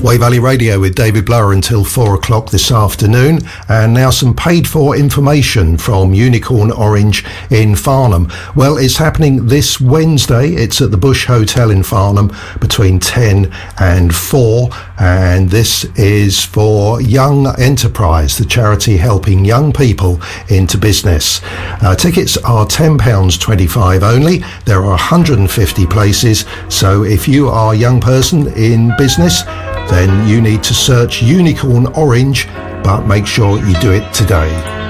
Wey Valley Radio with David Blower until 4 o'clock this afternoon. And now some paid for information from Unicorn Orange in Farnham. Well, it's happening this Wednesday. It's at the Bush Hotel in Farnham between 10 and 4. And this is for Young Enterprise, the charity helping young people into business. Tickets are £10.25 only. There are 150 places. So if you are a young person in business, then you need to search Unicorn Orange, but make sure you do it today.